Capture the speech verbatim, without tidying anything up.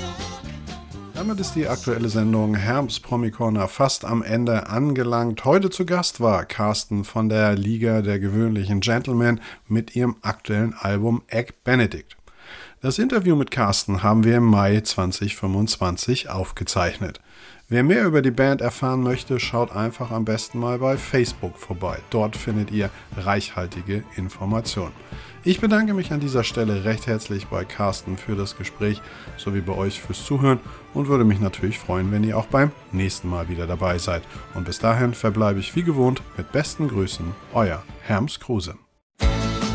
Damit ist die aktuelle Sendung Herms Promi Corner fast am Ende angelangt. Heute zu Gast war Carsten von der Liga der gewöhnlichen Gentlemen mit ihrem aktuellen Album Egg Benedict. Das Interview mit Carsten haben wir im Mai zwanzig fünfundzwanzig aufgezeichnet. Wer mehr über die Band erfahren möchte, schaut einfach am besten mal bei Facebook vorbei. Dort findet ihr reichhaltige Informationen. Ich bedanke mich an dieser Stelle recht herzlich bei Carsten für das Gespräch sowie bei euch fürs Zuhören und würde mich natürlich freuen, wenn ihr auch beim nächsten Mal wieder dabei seid. Und bis dahin verbleibe ich wie gewohnt mit besten Grüßen, euer Herms Kruse.